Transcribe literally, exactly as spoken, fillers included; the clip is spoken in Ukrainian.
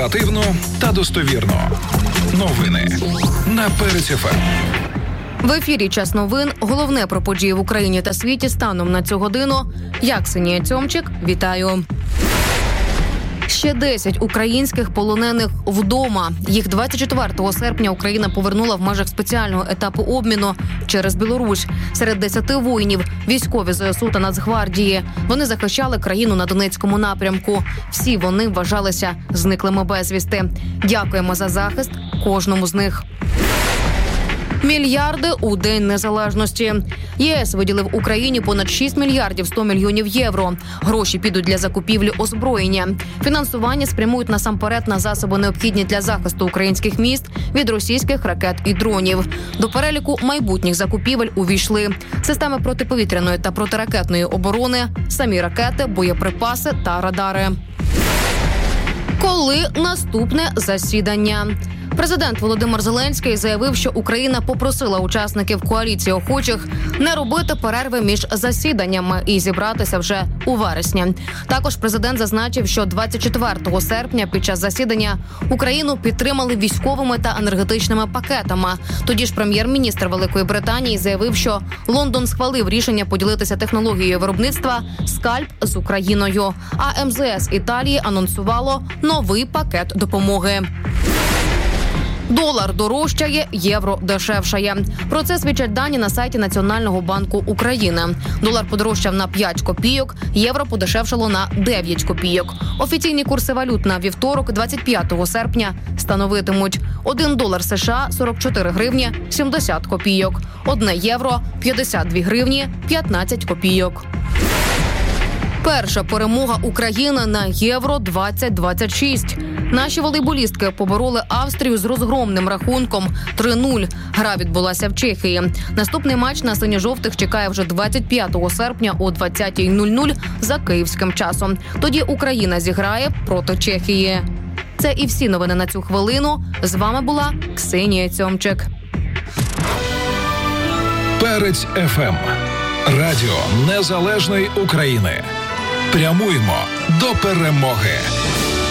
Оперативно та достовірно. Новини на Перець еф ем. В ефірі «Час новин». Головне про події в Україні та світі станом на цю годину. Я, Ксенія Цьомчик, вітаю. Ще десять українських полонених вдома. Їх двадцять четвертого серпня Україна повернула в межах спеціального етапу обміну через Білорусь. Серед десяти воїнів – військові зе ес у та Нацгвардії. Вони захищали країну на Донецькому напрямку. Всі вони вважалися зниклими безвісти. Дякуємо за захист кожному з них. Мільярди у День Незалежності. ЄС виділив Україні понад шість мільярдів сто мільйонів євро. Гроші підуть для закупівлі озброєння. Фінансування спрямують насамперед на засоби, необхідні для захисту українських міст від російських ракет і дронів. До переліку майбутніх закупівель увійшли системи протиповітряної та протиракетної оборони, самі ракети, боєприпаси та радари. Коли наступне засідання? Президент Володимир Зеленський заявив, що Україна попросила учасників коаліції охочих не робити перерви між засіданнями і зібратися вже у вересні. Також президент зазначив, що двадцять четвертого серпня під час засідання Україну підтримали військовими та енергетичними пакетами. Тоді ж прем'єр-міністр Великої Британії заявив, що Лондон схвалив рішення поділитися технологією виробництва скальп з Україною. А ем зе ес Італії анонсувало новий пакет допомоги. Долар дорожчає, євро дешевшає. Про це свідчать дані на сайті Національного банку України. Долар подорожчав на п'ять копійок, євро подешевшало на дев'ять копійок. Офіційні курси валют на вівторок, двадцять п'ятого серпня, становитимуть один долар США – сорок чотири гривні сімдесят копійок, одне євро – п'ятдесят дві гривні п'ятнадцять копійок. Перша перемога України на Євро двадцять двадцять шість. Наші волейболістки побороли Австрію з розгромним рахунком три нуль. Гра відбулася в Чехії. Наступний матч на синьо-жовтих чекає вже двадцять п'ятого серпня о двадцятій нуль нуль за київським часом. Тоді Україна зіграє проти Чехії. Це і всі новини на цю хвилину. З вами була Ксенія Цьомчик. Перець еф ем. Радіо Незалежної України. Прямуємо до перемоги.